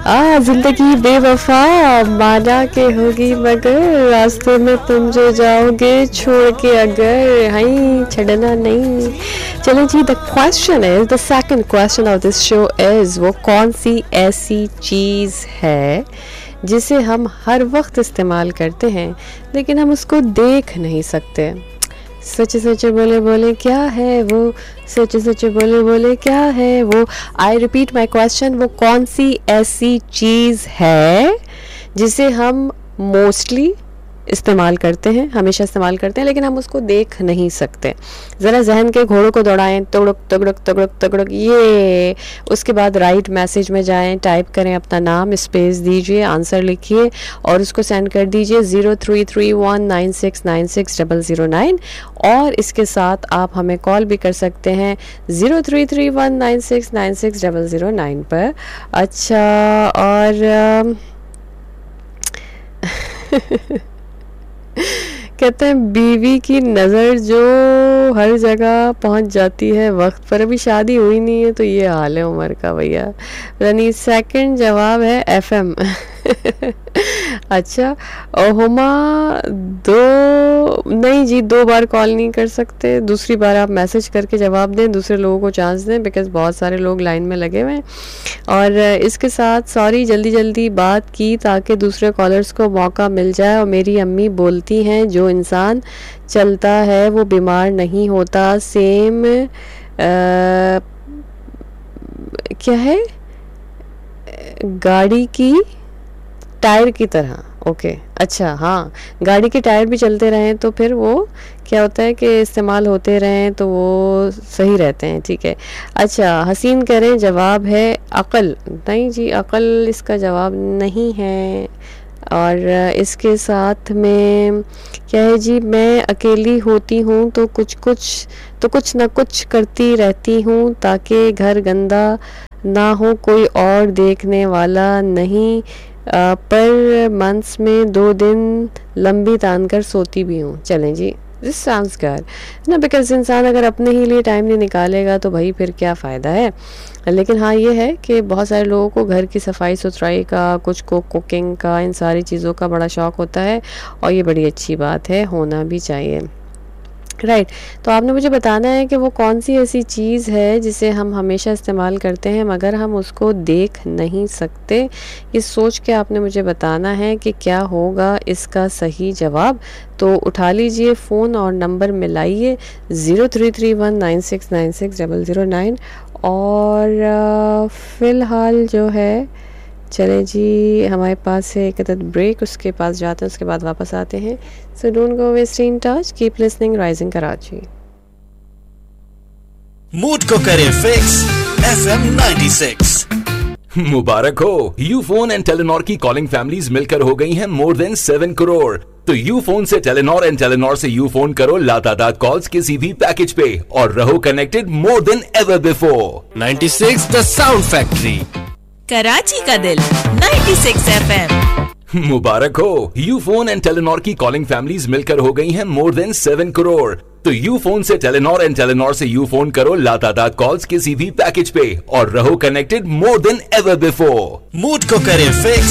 जिंदगी बेवफा माना के होगी मगर रास्ते में तुम जो जाओगे छोड़ के अगर हाई छड़ना नहीं। चलो जी, the question is, the second question of this show is, वो कौन सी ऐसी चीज़ है जिसे हम हर वक्त इस्तेमाल करते हैं लेकिन हम उसको देख नहीं सकते। सच सच बोले बोले क्या है वो, सच सच बोले बोले क्या है वो। आई रिपीट माई क्वेश्चन, वो कौन सी ऐसी चीज़ है जिसे हम मोस्टली इस्तेमाल करते हैं, हमेशा इस्तेमाल करते हैं लेकिन हम उसको देख नहीं सकते। ज़रा जहन के घोड़ों को दौड़ाएं, तगड़क तगड़क तगड़क तगड़क, ये उसके बाद राइट मैसेज में जाएं, टाइप करें अपना नाम, स्पेस दीजिए, आंसर लिखिए और उसको सेंड कर दीजिए 033196960009। और इसके साथ आप हमें कॉल भी कर सकते हैं 033196960009 पर। अच्छा, और कहते हैं बीवी की नज़र जो हर जगह पहुंच जाती है वक्त पर। अभी शादी हुई नहीं है तो ये हाल है उम्र का भैया। यानी सेकंड जवाब है एफएम। अच्छा, हुमा नहीं जी, 2 बार कॉल नहीं कर सकते, दूसरी बार आप मैसेज करके जवाब दें, दूसरे लोगों को चांस दें, बिकॉज़ बहुत सारे लोग लाइन में लगे हुए हैं। और इसके साथ सॉरी जल्दी जल्दी बात की ताकि दूसरे कॉलर्स को मौका मिल जाए। और मेरी अम्मी बोलती हैं जो इंसान चलता है वो बीमार नहीं होता, सेम क्या है, गाड़ी की टायर की तरह। ओके, अच्छा, हाँ, गाड़ी के टायर भी चलते रहें तो फिर वो क्या होता है कि इस्तेमाल होते रहें तो वो सही रहते हैं। ठीक है। अच्छा, हसीन कह रहे हैं जवाब है अक़ल। नहीं जी, अक़ल इसका जवाब नहीं है। और इसके साथ में क्या है जी, मैं अकेली होती हूँ तो कुछ ना कुछ करती रहती हूँ ताकि घर गंदा ना हो, कोई और देखने वाला नहीं, पर मंथ्स में 2 दिन लंबी तान कर सोती भी हूँ। चलें जी, दिस साउंड्स गुड ना, बिकॉज इंसान अगर अपने ही लिए टाइम नहीं निकालेगा तो भाई फिर क्या फ़ायदा है। लेकिन हाँ, ये है कि बहुत सारे लोगों को घर की सफाई सुथराई का, कुछ को कुकिंग का, इन सारी चीज़ों का बड़ा शौक़ होता है और ये बड़ी अच्छी बात है, होना भी चाहिए। राइट, तो आपने मुझे बताना है कि वो कौन सी ऐसी चीज़ है जिसे हम हमेशा इस्तेमाल करते हैं मगर हम उसको देख नहीं सकते। ये सोच के आपने मुझे बताना है कि क्या होगा इसका सही जवाब। तो उठा लीजिए फ़ोन और नंबर मिलाइए 033196960009। और फ़िलहाल जो है, चले जी, हमारे पास है एक अदद ब्रेक, उसके पास जाते हैं, उसके बाद वापस आते हैं। So don't go away, stay in touch, keep listening rising Karachi. Mood को करे फिक्स FM 96। मुबारक हो, यूफोन एंड टेलीनॉर की कॉलिंग फैमिलीज मिलकर हो गई हैं मोर देन 7 करोड़। तो यूफोन से टेलीनॉर एंड टेलीनॉर से यूफोन करो लातादाद कॉल्स किसी भी पैकेज पे और रहो connected more than ever before. 96 the sound factory, Karachi का दिल 96 FM। मुबारक हो, यूफोन एंड टेलीनॉर की कॉलिंग फैमिलीज मिलकर हो गई हैं मोर देन 7 करोड़। तो यूफोन से टेलीनॉर एंड टेलीनॉर से यूफोन करो लातादाद कॉल्स किसी भी पैकेज पे और रहो connected more than ever before. Mood को करे फिक्स